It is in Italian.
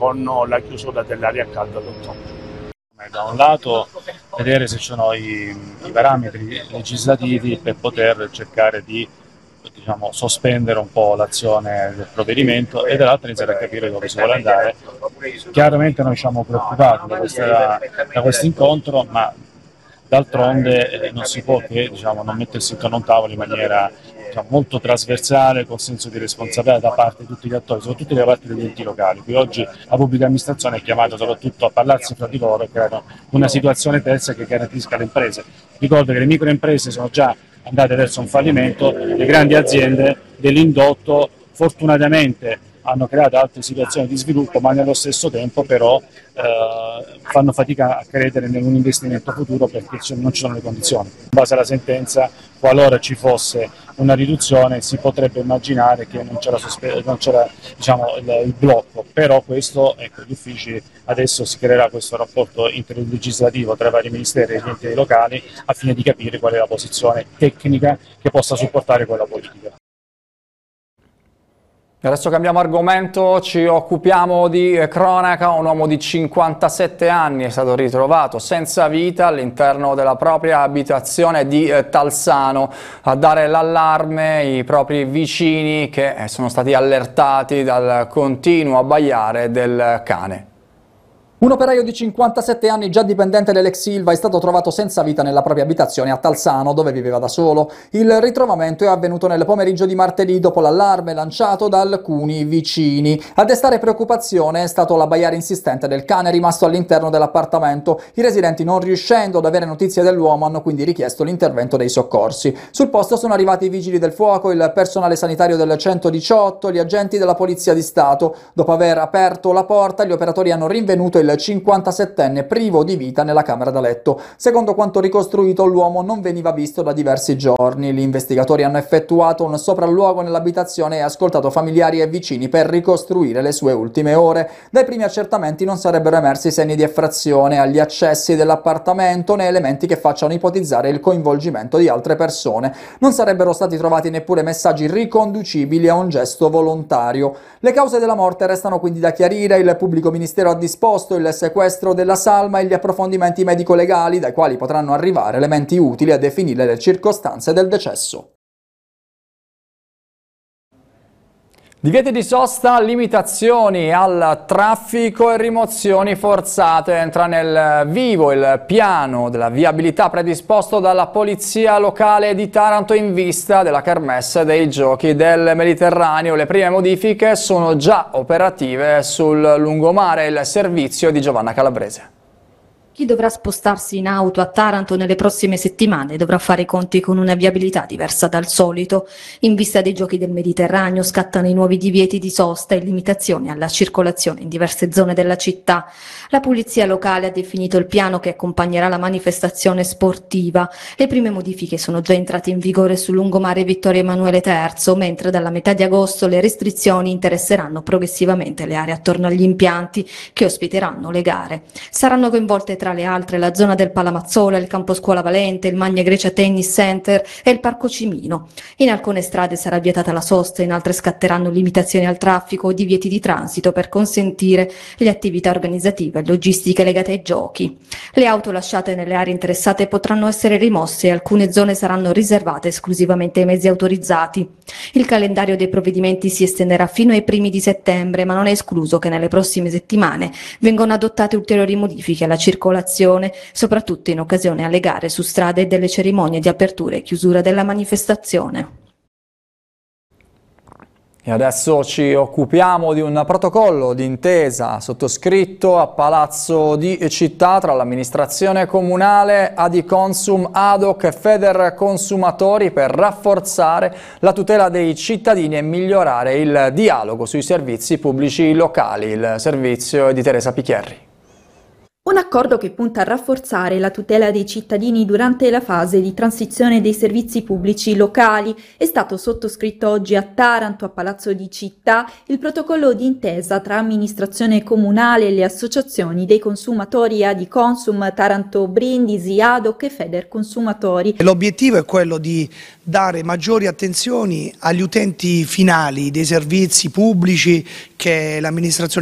con la chiusura dell'area calda d'ottobre. Da un lato vedere se ci sono i parametri legislativi per poter cercare di sospendere un po' l'azione del provvedimento e dall'altro iniziare a capire dove si vuole andare. Chiaramente noi siamo preoccupati da questo incontro, ma d'altronde non si può che non mettersi intorno a un tavolo in maniera molto trasversale, col senso di responsabilità da parte di tutti gli attori, soprattutto da parte degli enti locali. Qui oggi la pubblica amministrazione è chiamata soprattutto a parlarsi fra di loro e creare una situazione terza che garantisca le imprese. Ricordo che le microimprese sono già andate verso un fallimento, le grandi aziende dell'indotto fortunatamente hanno creato altre situazioni di sviluppo, ma nello stesso tempo però fanno fatica a credere in un investimento futuro perché non ci sono le condizioni. In base alla sentenza, qualora ci fosse una riduzione, si potrebbe immaginare che non c'era il blocco, però questo, gli uffici adesso si creerà questo rapporto interlegislativo tra i vari ministeri e gli enti locali al fine di capire qual è la posizione tecnica che possa supportare quella politica. Adesso cambiamo argomento, ci occupiamo di cronaca. Un uomo di 57 anni è stato ritrovato senza vita all'interno della propria abitazione di Talsano. A dare l'allarme i propri vicini che sono stati allertati dal continuo abbaiare del cane. Un operaio di 57 anni, già dipendente dell'ex Ilva, è stato trovato senza vita nella propria abitazione a Talsano, dove viveva da solo. Il ritrovamento è avvenuto nel pomeriggio di martedì, dopo l'allarme lanciato da alcuni vicini. A destare preoccupazione è stato l'abbaiare insistente del cane rimasto all'interno dell'appartamento. I residenti, non riuscendo ad avere notizie dell'uomo, hanno quindi richiesto l'intervento dei soccorsi. Sul posto sono arrivati i vigili del fuoco, il personale sanitario del 118, gli agenti della Polizia di Stato. Dopo aver aperto la porta, gli operatori hanno rinvenuto il 57enne privo di vita nella camera da letto. Secondo quanto ricostruito, l'uomo non veniva visto da diversi giorni. Gli investigatori hanno effettuato un sopralluogo nell'abitazione e ascoltato familiari e vicini per ricostruire le sue ultime ore. Dai primi accertamenti non sarebbero emersi segni di effrazione agli accessi dell'appartamento né elementi che facciano ipotizzare il coinvolgimento di altre persone. Non sarebbero stati trovati neppure messaggi riconducibili a un gesto volontario. Le cause della morte restano quindi da chiarire. Il pubblico ministero ha disposto il sequestro della salma e gli approfondimenti medico-legali, dai quali potranno arrivare elementi utili a definire le circostanze del decesso. Divieti di sosta, limitazioni al traffico e rimozioni forzate. Entra nel vivo il piano della viabilità predisposto dalla Polizia Locale di Taranto in vista della Kermesse dei Giochi del Mediterraneo. Le prime modifiche sono già operative sul lungomare, il servizio di Giovanna Calabrese. Chi dovrà spostarsi in auto a Taranto nelle prossime settimane dovrà fare i conti con una viabilità diversa dal solito. In vista dei Giochi del Mediterraneo scattano i nuovi divieti di sosta e limitazioni alla circolazione in diverse zone della città. La Polizia Locale ha definito il piano che accompagnerà la manifestazione sportiva. Le prime modifiche sono già entrate in vigore sul lungomare Vittorio Emanuele III, mentre dalla metà di agosto le restrizioni interesseranno progressivamente le aree attorno agli impianti che ospiteranno le gare. Saranno coinvolte tra le altre la zona del Palamazzola, il campo scuola Valente, il Magna Grecia Tennis Center e il Parco Cimino. In alcune strade sarà vietata la sosta, in altre scatteranno limitazioni al traffico o divieti di transito per consentire le attività organizzative e logistiche legate ai giochi. Le auto lasciate nelle aree interessate potranno essere rimosse e alcune zone saranno riservate esclusivamente ai mezzi autorizzati. Il calendario dei provvedimenti si estenderà fino ai primi di settembre, ma non è escluso che nelle prossime settimane vengano adottate ulteriori modifiche alla circolazione, soprattutto in occasione alle gare su strada e delle cerimonie di apertura e chiusura della manifestazione. E adesso ci occupiamo di un protocollo d'intesa sottoscritto a Palazzo di Città tra l'amministrazione comunale, Adiconsum, ADOC e Federconsumatori per rafforzare la tutela dei cittadini e migliorare il dialogo sui servizi pubblici locali. Il servizio è di Teresa Piccherri. Un accordo che punta a rafforzare la tutela dei cittadini durante la fase di transizione dei servizi pubblici locali è stato sottoscritto oggi a Taranto, a Palazzo di Città, il protocollo d'intesa tra amministrazione comunale e le associazioni dei consumatori Adiconsum, Taranto Brindisi, ADOC e Federconsumatori. L'obiettivo è quello di dare maggiori attenzioni agli utenti finali dei servizi pubblici che l'amministrazione